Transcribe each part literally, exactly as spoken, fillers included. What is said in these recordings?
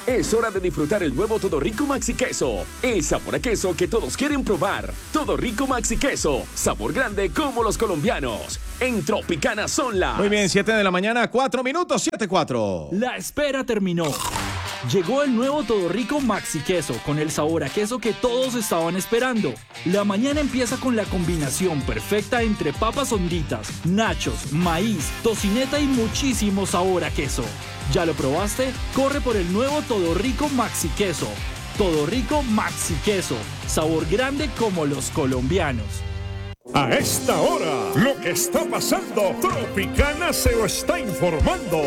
Es hora de disfrutar el nuevo Todo Rico Maxi Queso. El sabor a queso que todos quieren probar. Todo Rico Maxi Queso. Sabor grande como los colombianos. En Tropicana son las... Muy bien, siete de la mañana, cuatro minutos, siete cuatro. La espera terminó. Llegó el nuevo Todo Rico Maxi Queso con el sabor a queso que todos estaban esperando. La mañana empieza con la combinación perfecta entre papas honditas, nachos, maíz, tocineta y muchísimo sabor a queso. ¿Ya lo probaste? Corre por el nuevo Todo Rico Maxi Queso. Todo Rico Maxi Queso. Sabor grande como los colombianos. A esta hora, lo que está pasando, Tropicana se lo está informando.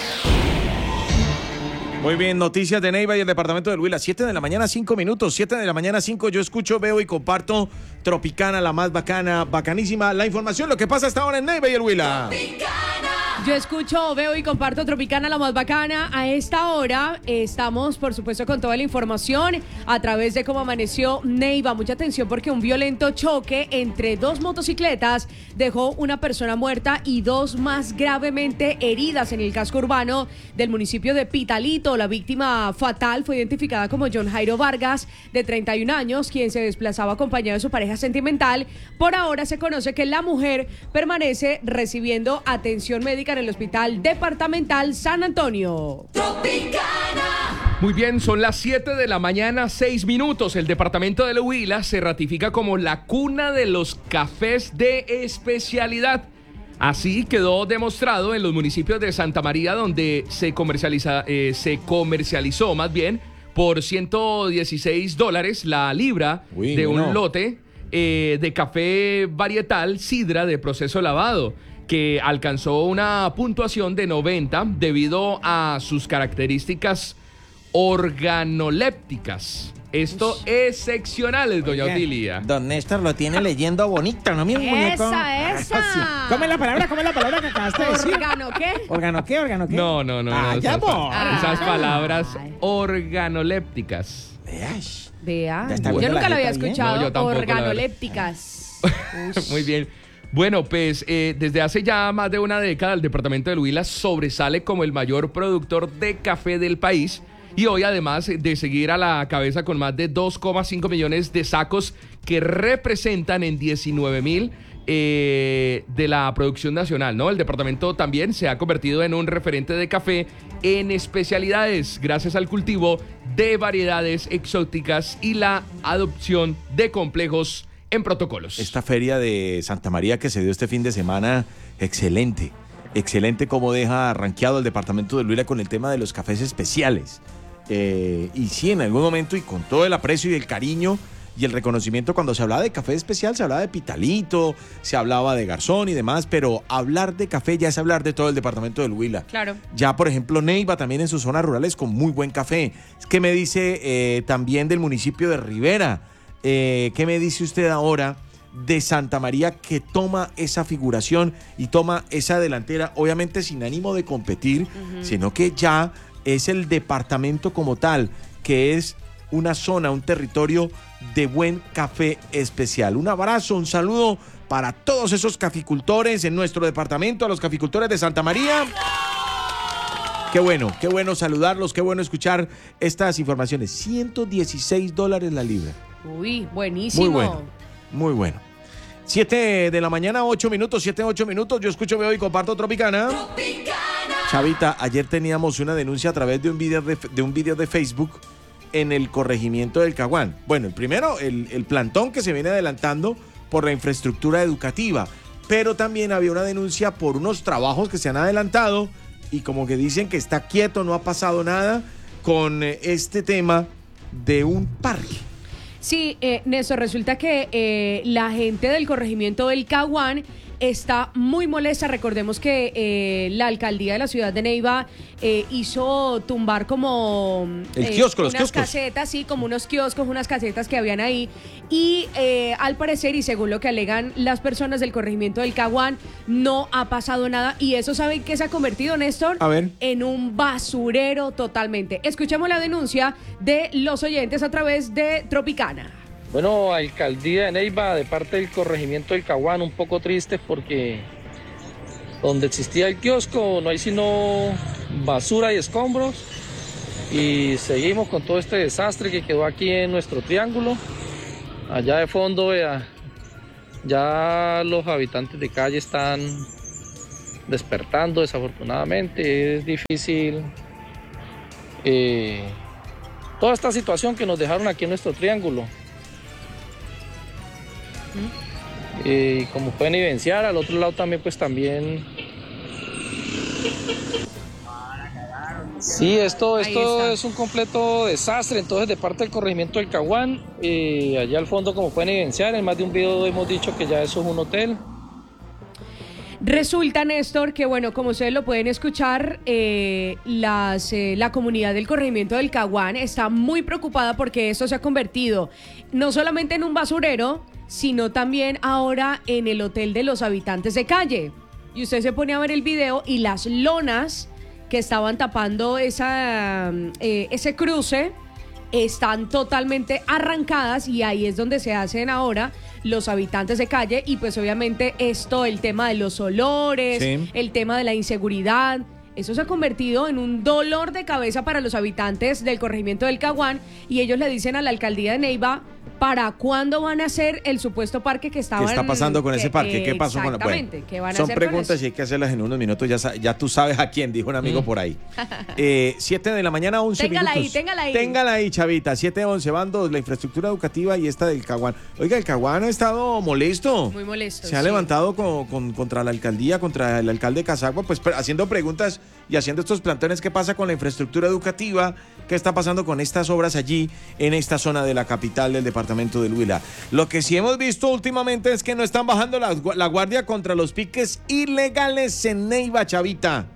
Muy bien, noticias de Neiva y el departamento del Huila. siete de la mañana, cinco minutos. siete de la mañana, cinco. Yo escucho, veo y comparto Tropicana, la más bacana, bacanísima. La información, lo que pasa hasta ahora en Neiva y el Huila. Yo escucho, veo y comparto Tropicana, la más bacana. A esta hora eh, estamos, por supuesto, con toda la información a través de cómo amaneció Neiva. Mucha atención porque un violento choque entre dos motocicletas dejó una persona muerta y dos más gravemente heridas en el casco urbano del municipio de Pitalito. La víctima fatal fue identificada como John Jairo Vargas, de treinta y un años, quien se desplazaba acompañado de su pareja sentimental. Por ahora se conoce que la mujer permanece recibiendo atención médica en el Hospital Departamental San Antonio. Tropicana. Muy bien, son las siete de la mañana, seis minutos. El departamento del Huila se ratifica como la cuna de los cafés de especialidad. Así quedó demostrado en los municipios de Santa María, donde se comercializa, eh, se comercializó más bien por ciento dieciséis dólares la libra Uy, de un no. lote eh, de café varietal sidra de proceso lavado, que alcanzó una puntuación de noventa debido a sus características organolépticas. Esto excepcionales, doña Oye, Otilia. Don Néstor lo tiene leyendo bonito, ¿no, mi muñeco? Esa, esa. ¿Cómo es la palabra? ¿Cómo es la palabra que acabaste de decir? ¿Organo qué? ¿Órgano qué? ¿Órgano qué? No, no, no. Ah, no ya, esas, amor. esas palabras Ay. organolépticas. Veas. Vea, Ya está yo viendo nunca la lo había letra bien. escuchado. No, yo tampoco, la verdad. Organolépticas. Muy bien. Bueno, pues eh, desde hace ya más de una década el departamento del Huila sobresale como el mayor productor de café del país, y hoy, además de seguir a la cabeza con más de dos coma cinco millones de sacos que representan en diecinueve mil eh, de la producción nacional, ¿no? El departamento también se ha convertido en un referente de café en especialidades gracias al cultivo de variedades exóticas y la adopción de complejos en protocolos. Esta feria de Santa María que se dio este fin de semana, excelente. Excelente cómo deja rankeado el departamento del Huila con el tema de los cafés especiales. Eh, y sí, en algún momento, y con todo el aprecio y el cariño y el reconocimiento, cuando se hablaba de café especial, se hablaba de Pitalito, se hablaba de Garzón y demás, pero hablar de café ya es hablar de todo el departamento del Huila. Claro. Ya, por ejemplo, Neiva también en sus zonas rurales con muy buen café. ¿Qué me dice eh, también del municipio de Rivera? Eh, ¿Qué me dice usted ahora de Santa María, que toma esa figuración y toma esa delantera, obviamente sin ánimo de competir, uh-huh. sino que ya es el departamento como tal, que es una zona, un territorio de buen café especial? Un abrazo, un saludo para todos esos caficultores en nuestro departamento, a los caficultores de Santa María. Qué bueno, qué bueno saludarlos, qué bueno escuchar estas informaciones. ciento dieciséis dólares la libra. Uy, buenísimo. Muy bueno, muy bueno. siete de la mañana, ocho minutos, siete, ocho minutos. Yo escucho, veo y comparto Tropicana. Tropicana. Chavita, ayer teníamos una denuncia a través de un video de, de, un video de Facebook en el corregimiento del Caguán. Bueno, el primero, el, el plantón que se viene adelantando por la infraestructura educativa, pero también había una denuncia por unos trabajos que se han adelantado y como que dicen que está quieto, no ha pasado nada con este tema de un parque. Sí, eh, Néstor, resulta que eh, la gente del corregimiento del Caguán está muy molesta. Recordemos que eh, la alcaldía de la ciudad de Neiva eh, hizo tumbar como el eh, kiosco, unas los kioscos. casetas, sí, como unos kioscos, unas casetas que habían ahí. Y eh, al parecer, y según lo que alegan las personas del corregimiento del Caguán, no ha pasado nada. Y eso, ¿saben qué se ha convertido, Néstor? A ver. En un basurero totalmente. Escuchemos la denuncia de los oyentes a través de Tropicana. Bueno, alcaldía de Neiva, de parte del corregimiento del Caguán, un poco triste porque donde existía el kiosco no hay sino basura y escombros. Y seguimos con todo este desastre que quedó aquí en nuestro triángulo. Allá de fondo, vea, ya los habitantes de calle están despertando desafortunadamente. Es difícil eh, toda esta situación que nos dejaron aquí en nuestro triángulo. Y eh, como pueden evidenciar, al otro lado también pues también... Sí, esto, esto es un completo desastre. Entonces, de parte del corregimiento del Caguán, eh, allá al fondo, como pueden evidenciar, en más de un video hemos dicho que ya eso es un hotel. Resulta, Néstor, que bueno, como ustedes lo pueden escuchar, eh, las, eh, la comunidad del corregimiento del Caguán está muy preocupada porque esto se ha convertido no solamente en un basurero, sino también ahora en el hotel de los habitantes de calle. Y usted se pone a ver el video y las lonas que estaban tapando esa, eh, ese cruce están totalmente arrancadas y ahí es donde se hacen ahora los habitantes de calle y pues obviamente esto, el tema de los olores, sí. el tema de la inseguridad, eso se ha convertido en un dolor de cabeza para los habitantes del corregimiento del Caguán y ellos le dicen a la alcaldía de Neiva ¿para cuándo van a hacer el supuesto parque que estaban... ¿Qué está pasando con que, ese parque? ¿Qué pasó con la Exactamente, ¿qué van a Son hacer preguntas y hay que hacerlas en unos minutos, ya, ya tú sabes a quién, dijo un amigo mm. por ahí. eh, siete de la mañana, once téngala minutos. Téngala ahí, téngala ahí. Téngala ahí, chavita, siete once, van dos, la infraestructura educativa y esta del Caguán. Oiga, el Caguán ha estado molesto. Muy molesto, Se ha sí. levantado con, con, contra la alcaldía, contra el alcalde de Casagua, pues haciendo preguntas y haciendo estos plantones. ¿Qué pasa con la infraestructura educativa? ¿Qué está pasando con estas obras allí en esta zona de la capital del departamento del Huila? Lo que sí hemos visto últimamente es que no están bajando la, la guardia contra los piques ilegales en Neiva, chavita.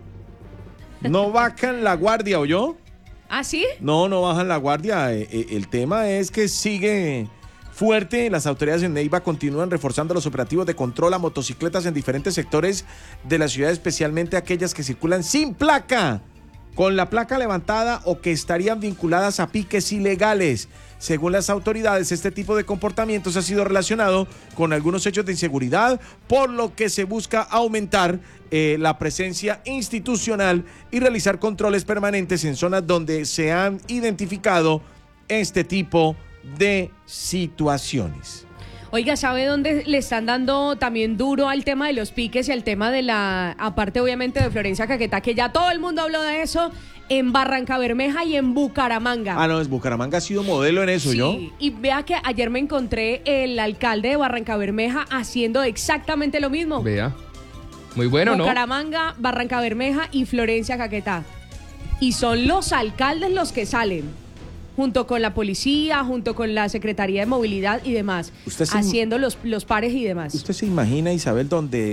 No bajan la guardia, ¿oyó? ¿Ah, sí? No, no bajan la guardia. El tema es que sigue fuerte. Las autoridades en Neiva continúan reforzando los operativos de control a motocicletas en diferentes sectores de la ciudad, especialmente aquellas que circulan sin placa, con la placa levantada o que estarían vinculadas a piques ilegales. Según las autoridades, este tipo de comportamientos ha sido relacionado con algunos hechos de inseguridad, por lo que se busca aumentar eh, la presencia institucional y realizar controles permanentes en zonas donde se han identificado este tipo de situaciones. Oiga, ¿sabe dónde le están dando también duro al tema de los piques y al tema de la, aparte obviamente de Florencia Caquetá, que ya todo el mundo habló de eso, en Barrancabermeja y en Bucaramanga? Ah, no, es Bucaramanga ha sido modelo en eso, sí, ¿yo? Y vea que ayer me encontré el alcalde de Barrancabermeja haciendo exactamente lo mismo. Vea, muy bueno, ¿no? Bucaramanga, Barrancabermeja y Florencia Caquetá. Y son los alcaldes los que salen, junto con la policía, junto con la Secretaría de Movilidad y demás, haciendo los, los pares y demás. ¿Usted se imagina, Isabel, donde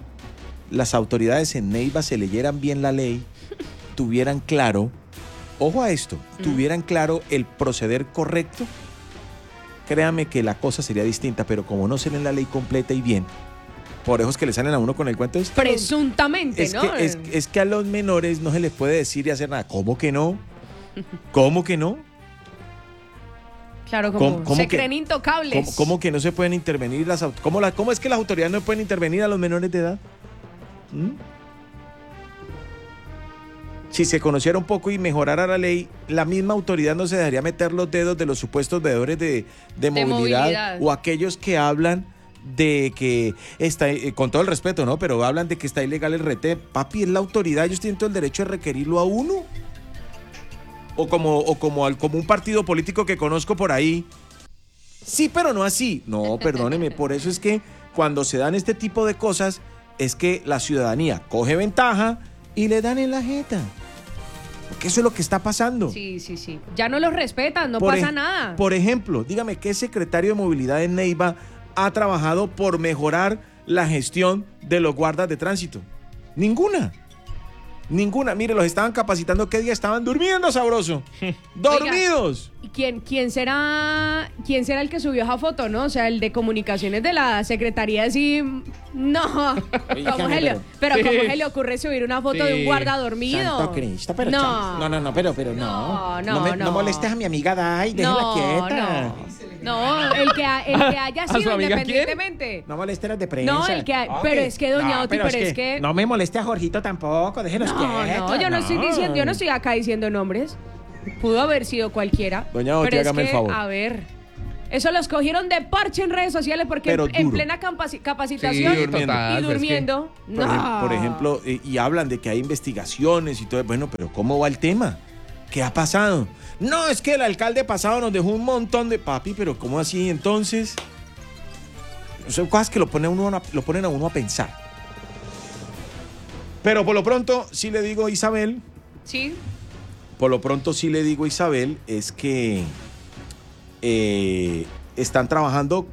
las autoridades en Neiva se leyeran bien la ley, tuvieran claro, ojo a esto, mm. tuvieran claro el proceder correcto? Créame que la cosa sería distinta, pero como no se leen la ley completa y bien, por eso es que le salen a uno con el cuento. Es Presuntamente, es ¿no? Que, es, es que a los menores no se les puede decir y hacer nada. ¿Cómo que no? ¿Cómo que no? Claro, como ¿Cómo, cómo se que, creen intocables. ¿cómo, ¿Cómo que no se pueden intervenir las ¿cómo, la, ¿Cómo es que las autoridades no pueden intervenir a los menores de edad? ¿Mm? Si se conociera un poco y mejorara la ley, la misma autoridad no se dejaría meter los dedos de los supuestos veedores de, de, de movilidad, movilidad o aquellos que hablan de que está, eh, con todo el respeto, ¿no? Pero hablan de que está ilegal el retén. Papi, es la autoridad, ellos tienen todo el derecho de requerirlo a uno. O como, o como, al, como un partido político que conozco por ahí. Sí, pero no así. No, perdóneme, por eso es que cuando se dan este tipo de cosas, es que la ciudadanía coge ventaja y le dan en la jeta. Porque eso es lo que está pasando. Sí, sí, sí. Ya no los respetan, no por pasa ej- nada. Por ejemplo, dígame, ¿qué secretario de movilidad en Neiva ha trabajado por mejorar la gestión de los guardas de tránsito? Ninguna. Ninguna. Mire, los estaban capacitando. ¿Qué día estaban durmiendo, sabroso? ¡Dormidos! Oiga, ¿quién, quién, será, ¿Quién será el que subió esa foto, no? O sea, el de comunicaciones de la Secretaría, sí. No. Oiga, ¿Cómo se le, pero sí. ¿cómo se le ocurre subir una foto Sí. de un guarda dormido? Santo Cristo, pero no. chao. no, no, no, pero, pero no. No, no, me, no. no molestes a mi amiga Dai, déjela No, quieta. no. No, el que, ha- el que haya ¿A su sido amiga independientemente. No molestes a las de prensa. No, el que ha- Ok. pero es que, doña No, Oti, pero es que- No me moleste a Jorgito tampoco, déjelos No, quietos. no, yo no estoy diciendo, yo no estoy acá diciendo nombres. Pudo haber sido cualquiera. Doña Oti, pero es hágame que, el favor. A ver, eso los cogieron de parche en redes sociales porque Pero en, en duro. plena capaci- capacitación Sí, durmiendo. total, y pues, durmiendo. Por, no. ejem- por ejemplo, eh, y hablan de que hay investigaciones y todo. Bueno, pero ¿cómo va el tema? ¿Qué ha pasado? No, es que el alcalde pasado nos dejó un montón de papi, pero ¿cómo así entonces? Son cosas que lo ponen, a uno, a- lo ponen a uno a pensar. Pero por lo pronto, sí le digo a Isabel, Sí. por lo pronto sí le digo a Isabel, es que eh, están trabajando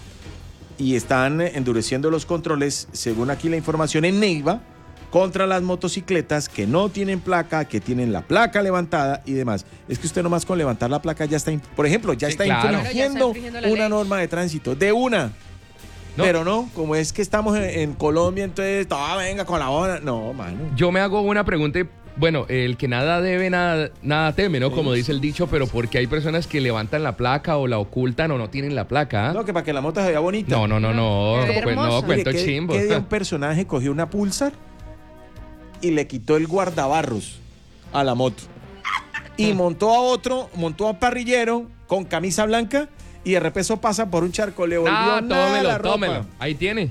y están endureciendo los controles, según aquí la información, en Neiva, contra las motocicletas que no tienen placa, que tienen la placa levantada y demás. Es que usted nomás con levantar la placa ya está, in- por ejemplo, ya Sí, está claro. Claro, ya está infringiendo infringiendo la una ley. norma de tránsito, de una. No. Pero no, como es que estamos en, en Colombia, entonces, ah, venga con la hora. No, mano. Yo me hago una pregunta y, bueno, el que nada debe, nada, nada teme, ¿no? Como dice el dicho, pero porque hay personas que levantan la placa o la ocultan o no tienen la placa. ¿Ah? No, que para que la moto se vea bonita. No, no, no, no. Qué Pues no, hermoso. cuento Mire, ¿qué- chimbo. qué día un personaje cogió una Pulsar y le quitó el guardabarros a la moto? Y montó a otro, montó a un parrillero con camisa blanca y de repente pasa por un charco, le volvió Ah, nada tómelo, la ropa. tómelo. Ahí tiene.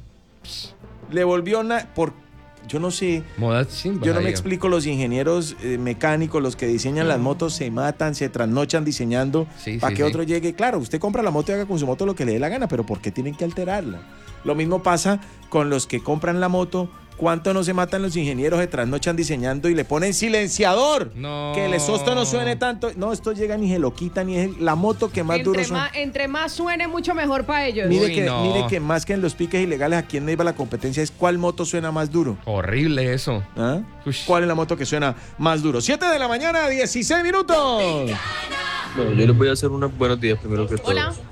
Le volvió nada, por, yo no sé, Moda chimba. yo no me ahí. explico, los ingenieros eh, mecánicos, los que diseñan las motos se matan, se trasnochan diseñando Sí, para sí, que sí. otro llegue. Claro, usted compra la moto y haga con su moto lo que le dé la gana, pero ¿por qué tienen que alterarla? Lo mismo pasa con los que compran la moto. ¿Cuánto no se matan los ingenieros, se trasnochan diseñando y le ponen silenciador? No. Que el sosto no suene tanto. No, esto llega ni se lo quita, ni es la moto que más duro Entre suena. más, entre más suene, mucho mejor para ellos. Mire, Uy, que, no. mire que más que en los piques ilegales, aquí en Neiva la competencia es cuál moto suena más duro. Horrible eso. ¿Ah? Ush. ¿Cuál es la moto que suena más duro? siete de la mañana, dieciséis minutos. Bueno, yo les voy a hacer unos buenos días primero que todo. Hola.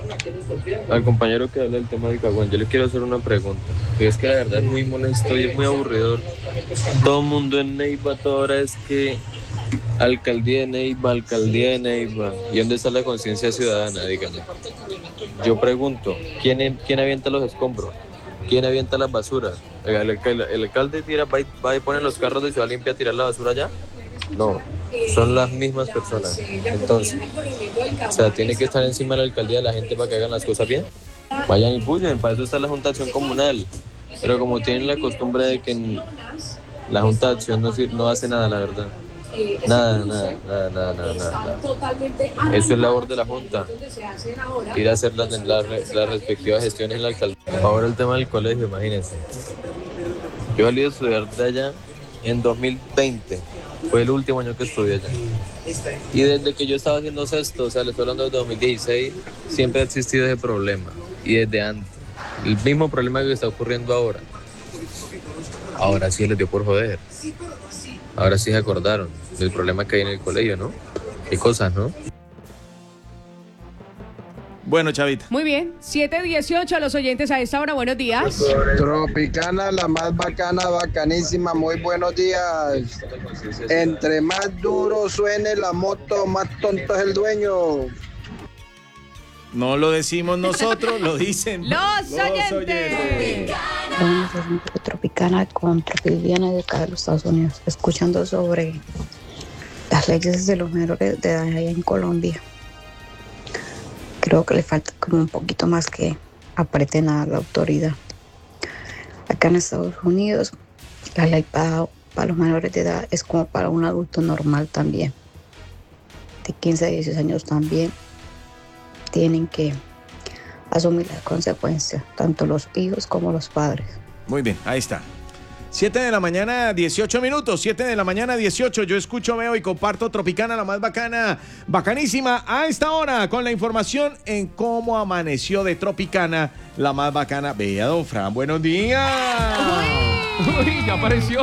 Al compañero que habla del tema del cagüán, yo le quiero hacer una pregunta. Que es que la verdad es muy molesto y es muy aburridor. Todo el mundo en Neiva, toda hora es que alcaldía de Neiva, alcaldía de Neiva. ¿Y dónde está la conciencia ciudadana? Díganme. Yo pregunto, ¿quién, quién avienta los escombros? ¿Quién avienta las basuras? ¿El, el, el- el alcalde tira, va, y, va y pone los carros de Ciudad Limpia a tirar la basura allá? No, son las mismas personas. Entonces, o sea, tiene que estar encima de la alcaldía de la gente para que hagan las cosas bien. Vayan y puyen, para eso está la Junta de Acción Comunal. Pero como tienen la costumbre de que en la Junta de Acción no, sir- no hace nada, la verdad. Nada, nada, nada, nada, nada, nada. Eso es labor de la Junta. Ir a hacer las, las, las respectivas gestiones en la alcaldía. Ahora el tema del colegio, imagínense. Yo salí a estudiar de allá en dos mil veinte. Fue el último año que estudié allá. Y desde que yo estaba haciendo sexto, o sea, le estoy hablando de dos mil dieciséis, siempre ha existido ese problema. Y desde antes. El mismo problema que está ocurriendo ahora. Ahora sí les dio por joder. Ahora sí se acordaron del problema que hay en el colegio, ¿no? Qué cosas, ¿no? Bueno, Chavita. Muy bien. siete dieciocho a los oyentes a esta hora. Buenos días. Tropicana, la más bacana, bacanísima, muy buenos días. Entre más duro suene la moto, más tonto es el dueño. No lo decimos nosotros, lo dicen Los oyentes. Buenas tardes, Tropicana con Tropidiana de acá de los Estados Unidos, escuchando sobre las leyes de los menores de edad allá en Colombia. Creo que le falta como un poquito más que aprieten a la autoridad. Acá en Estados Unidos, la ley para, para los menores de edad es como para un adulto normal también. De quince a dieciséis años también tienen que asumir las consecuencias, tanto los hijos como los padres. Muy bien, ahí está. siete de la mañana, dieciocho minutos. siete de la mañana, dieciocho. Yo escucho, veo y comparto Tropicana, la más bacana, bacanísima, a esta hora, con la información en cómo amaneció de Tropicana, la más bacana. Vea, don Fran, buenos días. Uy, ya apareció.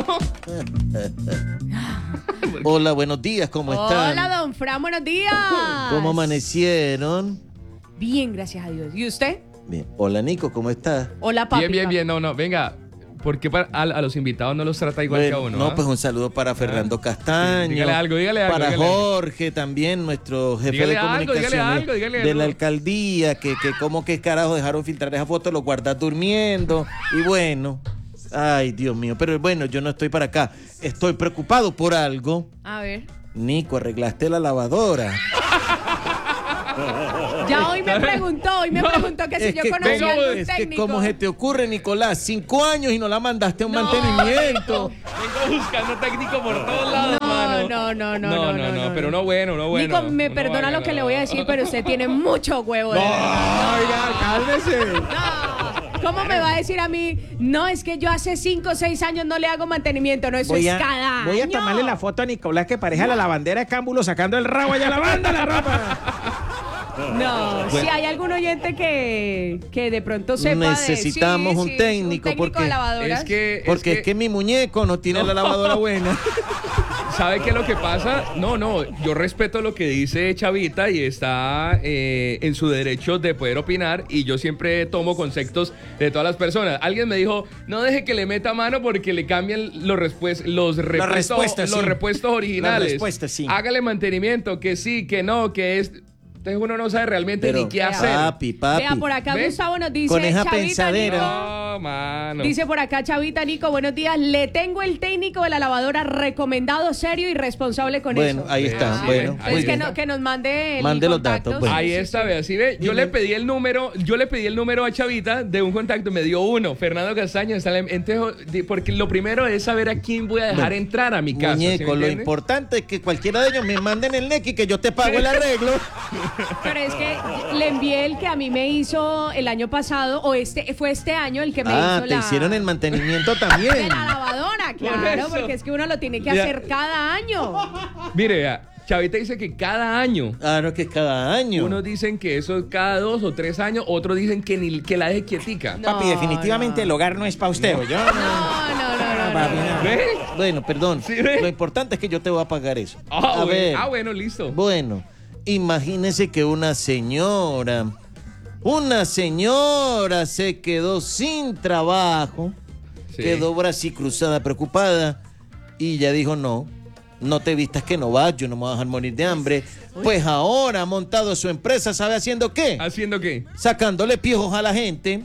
Hola, buenos días, ¿cómo están? Hola, don Fran, buenos días. ¿Cómo amanecieron? Bien, gracias a Dios. ¿Y usted? Bien. Hola, Nico, ¿cómo estás? Hola, papi. Bien, bien, papi. bien. No, no, venga. ¿Por qué para- a, a los invitados no los trata igual Bueno, que a uno? no, ah? pues un saludo para Fernando Castaño. Dígale algo, dígale algo, Para dígale algo. Jorge también, nuestro jefe Dígale de algo, dígale comunicaciones algo, dígale de algo. la alcaldía, que, que como que carajo dejaron filtrar esa foto, lo guardas durmiendo. Y bueno, ay, Dios mío. Pero bueno, yo no estoy para acá. Estoy preocupado por algo. A ver. Nico, arreglaste la lavadora. Ya hoy me preguntó, hoy me No, preguntó que si es yo que conocía cómo- algún es que técnico. cómo se te ocurre, Nicolás, cinco años y no la mandaste a un mantenimiento. Vengo buscando técnico por todos lados, No, mano. no, no, no, No, no, no, no, pero no bueno, no bueno. Nico, me No perdona vaya, lo que no. le voy a decir, pero usted tiene mucho huevo. de verdad. Oiga, cálmese. No, ¿cómo me va a decir a mí? No, es que yo hace cinco o seis años no le hago mantenimiento. No, eso Voy es a, cada voy a año. tomarle la foto a Nicolás que pareja la lavandera de Cámbulo sacando el rabo allá lavando la ropa. No, Bueno. si hay algún oyente que, que de pronto sepa Necesitamos de, sí, un sí, técnico, un técnico porque de lavadoras. Es que, Porque es es que mi muñeco no tiene la lavadora buena. ¿Sabe qué es lo que pasa? No, no, yo respeto lo que dice Chavita y está eh, en su derecho de poder opinar y yo siempre tomo conceptos de todas las personas. Alguien me dijo, no deje que le meta mano porque le cambian los, respues- los, repuestos, respuestas, los sí. repuestos originales. Las respuestas, sí. Hágale mantenimiento, que sí, que no, que es... Entonces uno no sabe realmente Pero, ni qué hacer. papi, papi. Vea, por acá ¿Ve? Gustavo nos dice, Con esa Chavita, pensadera. Nico, No, mano. dice por acá Chavita, Nico, buenos días, le tengo el técnico de la lavadora recomendado, serio y responsable con Bueno, eso. ahí está. Sí, bueno, ahí Entonces muy que, bien. no- que nos mande el Mande los contacto. datos, bueno. Ahí Sí, sí, está, sí. ve, así ve. Yo Dime. le pedí el número, yo le pedí el número a Chavita de un contacto, me dio uno, Fernando Castaño. está en- Entonces, di- porque lo primero es saber a quién voy a dejar Bueno, entrar a mi casa. ¿sí me Muñeco, lo entiende? importante es que cualquiera de ellos me manden el N E C y que yo te pago el arreglo. Pero es que le envié el que a mí me hizo el año pasado, o este fue este año el que me Ah, hizo te la... hicieron el mantenimiento de también. la lavadora, Por claro, eso. porque es que uno lo tiene que Ya. hacer cada año. Mire, vea, Chavita dice que cada año. Claro que es cada año. Unos dicen que eso es cada dos o tres años, otros dicen que ni que la deje quietica. No, Papi, definitivamente no. el hogar no es para usted, ¿o yo? No, no, no, no, Papi, no. no. ¿Ve? Bueno, perdón. Sí, ve. Lo importante es que yo te voy a pagar eso. Ah, a bueno, ver. ah, bueno, listo. Bueno, imagínese que una señora, una señora se quedó sin trabajo, Sí. quedó bracicruzada, preocupada, y ella dijo, no, no te vistas que no vas, yo no me voy a dejar morir de hambre. Pues ahora ha montado su empresa, ¿sabe haciendo qué? ¿Haciendo qué? Sacándole piojos a la gente.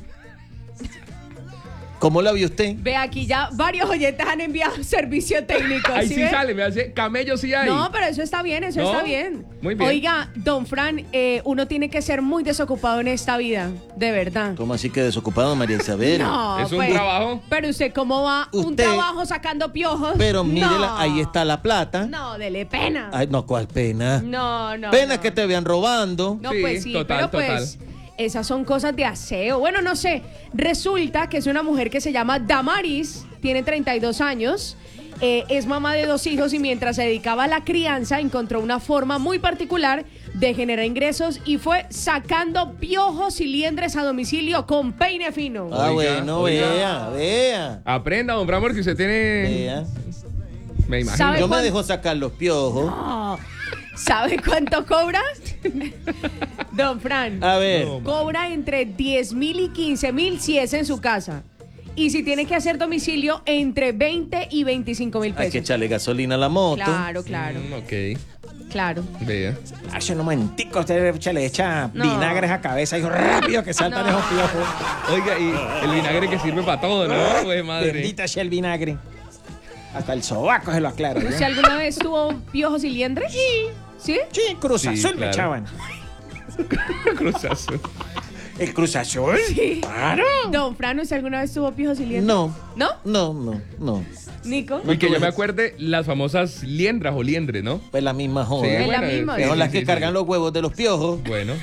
¿Cómo la vio usted? Ve, aquí ya varios oyentes han enviado servicio técnico. Ahí ¿sí sí ve? sale, me hace camello sí hay. No, pero eso está bien, eso ¿No? está bien. Muy bien. Oiga, don Fran, eh, uno tiene que ser muy desocupado en esta vida, de verdad. ¿Cómo así que desocupado, María Isabel? No, ¿Es un pues, trabajo? Pero usted, ¿cómo va? ¿Un Usted- trabajo sacando piojos? Pero No. mírela, ahí está la plata. No, dele pena. Ay, no, ¿cuál pena? No, no. Pena no. que te vean robando. No, Sí, pues sí, total, pero pues esas son cosas de aseo. Bueno, no sé. Resulta que es una mujer que se llama Damaris, tiene treinta y dos años, eh, es mamá de dos hijos y mientras se dedicaba a la crianza encontró una forma muy particular de generar ingresos y fue sacando piojos y liendres a domicilio con peine fino. Ah, Oiga, bueno, oiga. vea, vea. Aprenda, don Fran, porque usted tiene... Vea. Me imagino. ¿Sabe Yo me cuán- dejo sacar los piojos. No. ¿Sabe cuánto cobra? Don Fran. A ver. No. Cobra entre diez mil y quince mil si es en su casa. Y si tiene que hacer domicilio, entre veinte y veinticinco mil Hay que pesos. echarle gasolina a la moto. Claro, claro, Mm, ok, claro. vea. Hace un momentico usted echa- le echa No. vinagre a cabeza y rápido que saltan No. esos piojos. Oiga, y el vinagre que sirve para todo, ¿no? Pues madre. Bendita sea el vinagre. Hasta el sobaco se lo aclaro. ¿yo? ¿Usted alguna vez tuvo piojos y liendres? Sí. ¿Sí? Sí, Cruz Sí, Azul me claro. echaban. Cruzazo. ¿El Cruz Azul? Sí. Claro. Don Fran, ¿usted alguna vez tuvo piojos y liendres? No, ¿No? no, no, no. ¿Nico? Y que yo me acuerde las famosas liendras o liendres, ¿no? Pues la misma joda. Es la misma. Que son sí, las sí, que sí. cargan los huevos de los piojos. Bueno.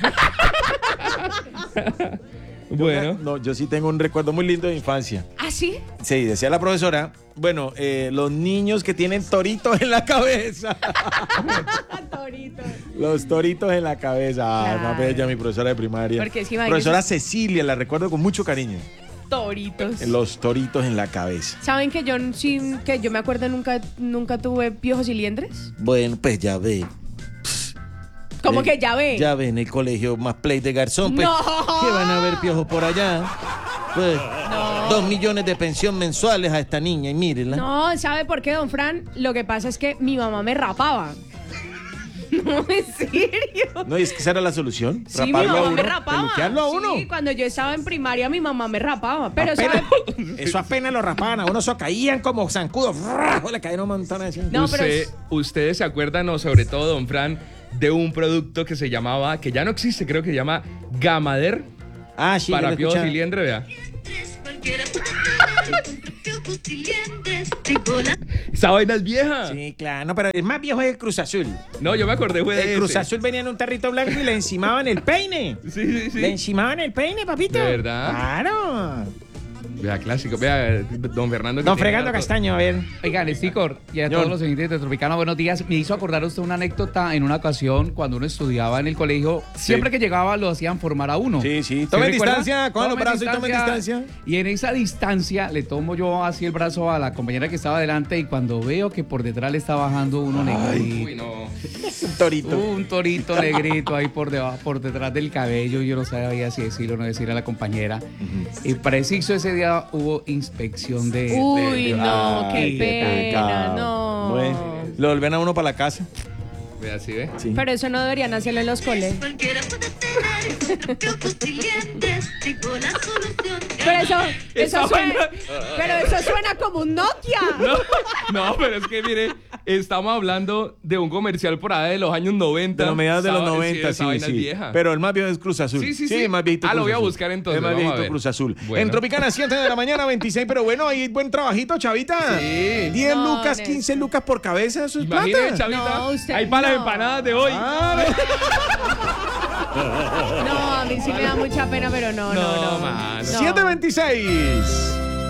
Bueno. No, yo sí tengo un recuerdo muy lindo de infancia. ¿Ah, sí? Sí, decía la profesora, bueno, eh, los niños que tienen toritos en la cabeza. Torito. Los toritos en la cabeza. Ah, Claro. más bella mi profesora de primaria. Porque sí, imagínese- profesora Cecilia, la recuerdo con mucho cariño. Toritos. Los toritos en la cabeza. ¿Saben que yo sí, que yo me acuerdo nunca, nunca tuve piojos y liendres? Bueno, pues ya ve. ¿Cómo Eh, que ya ve? Ya ve en el colegio más play de garzón. Pues, No. ¿qué van a ver piojos por allá? Pues, dos millones de pensión mensuales a esta niña y mírenla. No, ¿sabe por qué, don Fran? Lo que pasa es que mi mamá me rapaba. No, en serio. No, y es que esa era la solución. Sí, mi raparlo a mamá uno, me rapaba. peluquearlo a uno. Sí, cuando yo estaba en primaria, mi mamá me rapaba. Pero, Apenas- ¿sabe? Eso apenas lo rapaban a uno, eso caían como zancudos. Le caían un montón así. No, pero Usted- es- Ustedes se acuerdan, o sobre todo, don Fran, de un producto que se llamaba, que ya no existe, creo que se llama Gamader. Ah, sí, yo Para lo piojos y escuchaba. liendre, vea. Esa vaina es vieja. Sí, claro. No, pero el más viejo es el Cruz Azul. No, yo me acordé fue de El Cruz ese. Azul venía en un tarrito blanco y le encimaban el peine. Sí, sí, sí. Le encimaban el peine, papito. ¿De verdad? Claro. Vea, clásico. Vea, don Fernando. que Don tiene Fregando harto- Castaño, a ver. Oigan, Sticor, y a Señor. todos los oyentes de Tropicana, buenos días. Me hizo acordar usted una anécdota en una ocasión cuando uno estudiaba en el colegio. Siempre que llegaba lo hacían formar a uno. Sí, sí. ¿Sí Tomen recuerda? distancia, cojan los Tomen brazos y tomen distancia. Y en esa distancia le tomo yo así el brazo a la compañera que estaba delante y cuando veo que por detrás le está bajando uno negrito. Uy, no. Un torito. Un torito negrito ahí por debajo, por detrás del cabello. Yo no sabía si decirlo o no decirle a la compañera. Y preciso ese día hubo inspección de. de- Uy, de- no, Ah, qué pena, pecado. no. Bueno, lo volvían a uno para la casa. Vea, ¿sí ve? Sí. Pero eso no deberían hacerlo en los colegios. Pero eso, eso Esa suena, vaina- pero eso suena como un Nokia. No, no, pero es que mire, estamos hablando de un comercial por ahí de los años noventa. De los mediados de los Esa- noventa, esa sí, vaina es sí. vieja. Pero el más viejo es Cruz Azul. Sí, sí, sí. el más viejito Ah, lo Cruz voy a Azul. buscar entonces, El más vamos a viejito ver. Cruz Azul. Bueno. En Tropicana, siete de la mañana, veintiséis, pero bueno, ahí buen trabajito, Chavita. Sí. diez No, lucas, Nes. quince lucas por cabeza, eso es Imagínate, plata. Chavita. No, usted- Ahí para las no. empanadas de hoy. Claro. No, a mí sí me da mucha pena, pero no, no, no. No, mano. No. siete veintiséis.